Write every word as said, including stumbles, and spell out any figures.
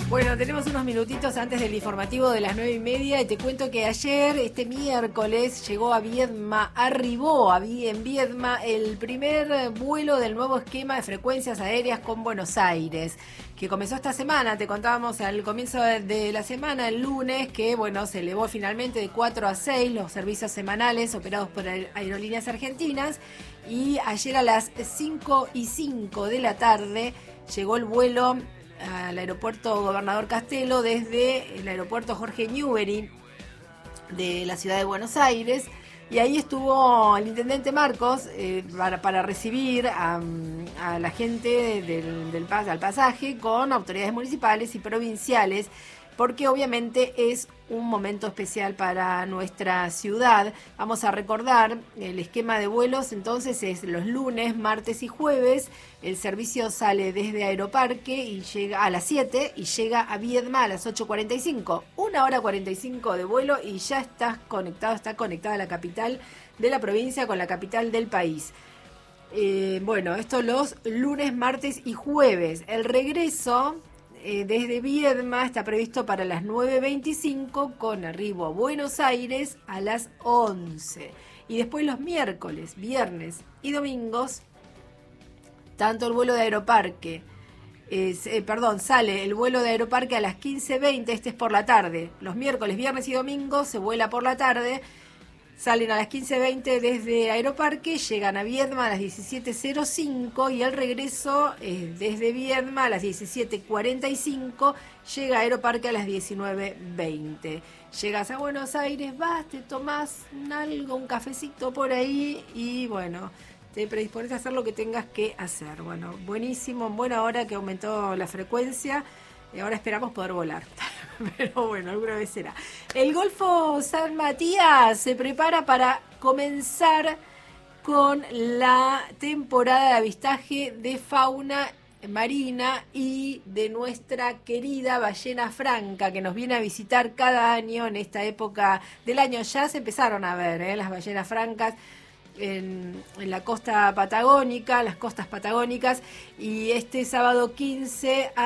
Bueno, tenemos unos minutitos antes del informativo de las nueve y media y te cuento que ayer, este miércoles, llegó a Viedma, arribó a Vi- en Viedma el primer vuelo del nuevo esquema de frecuencias aéreas con Buenos Aires, que comenzó esta semana. Te contábamos al comienzo de, de la semana, el lunes, que bueno, se elevó finalmente de cuatro a seis los servicios semanales operados por Aer- Aerolíneas Argentinas, y ayer a las cinco y cinco de la tarde llegó el vuelo al aeropuerto Gobernador Castello desde el aeropuerto Jorge Newbery de la ciudad de Buenos Aires, y ahí estuvo el intendente Marcos eh, para, para recibir a, a la gente del, del pas, al pasaje con autoridades municipales y provinciales, porque obviamente es un momento especial para nuestra ciudad. Vamos a recordar el esquema de vuelos, entonces es los lunes, martes y jueves. El servicio sale desde Aeroparque y llega a las siete y llega a Viedma a las ocho cuarenta y cinco. Una hora cuarenta y cinco de vuelo y ya estás conectado, está conectada la capital de la provincia con la capital del país. Eh, bueno, esto los lunes, martes y jueves. El regreso eh, desde Viedma está previsto para las nueve veinticinco con arribo a Buenos Aires a las once. Y después los miércoles, viernes y domingos, tanto el vuelo de Aeroparque, es, eh, perdón, sale el vuelo de Aeroparque a las quince veinte, este es por la tarde. Los miércoles, viernes y domingos se vuela por la tarde. Salen a las quince veinte desde Aeroparque, llegan a Viedma a las diecisiete cero cinco y el regreso es desde Viedma a las diecisiete cuarenta y cinco, llega a Aeroparque a las diecinueve veinte. Llegas a Buenos Aires, vas, te tomás un algo, un cafecito por ahí y bueno, te predispones a hacer lo que tengas que hacer. Bueno, buenísimo, en buena hora que aumentó la frecuencia. Y ahora esperamos poder volar. Pero bueno, alguna vez será. El Golfo San Matías se prepara para comenzar con la temporada de avistaje de fauna marina y de nuestra querida ballena franca, que nos viene a visitar cada año en esta época del año. Ya se empezaron a ver ¿eh? las ballenas francas En, en la costa patagónica, las costas patagónicas, y este sábado quince